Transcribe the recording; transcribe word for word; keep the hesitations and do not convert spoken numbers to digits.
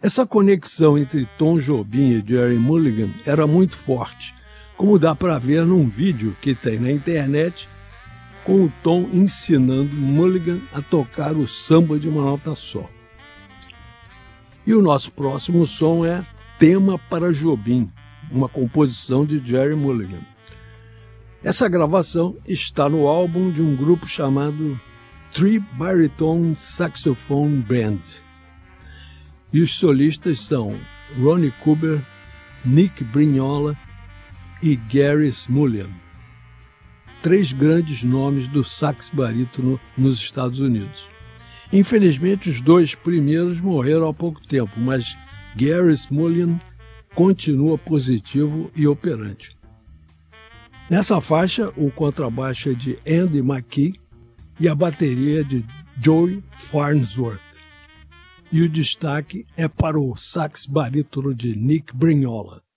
Essa conexão entre Tom Jobim e Gerry Mulligan era muito forte, como dá para ver num vídeo que tem na internet, com o Tom ensinando Mulligan a tocar o samba de uma nota só. E o nosso próximo som é Tema para Jobim, uma composição de Gerry Mulligan. Essa gravação está no álbum de um grupo chamado Three Baritone Saxophone Band. E os solistas são Ronnie Cooper, Nick Brignola e Gary Smulyan, três grandes nomes do sax barítono nos Estados Unidos. Infelizmente, os dois primeiros morreram há pouco tempo, mas Gary Smulyan continua positivo e operante. Nessa faixa, o contrabaixo é de Andy McKee e a bateria é de Joey Farnsworth. E o destaque é para o sax barítono de Nick Brignola.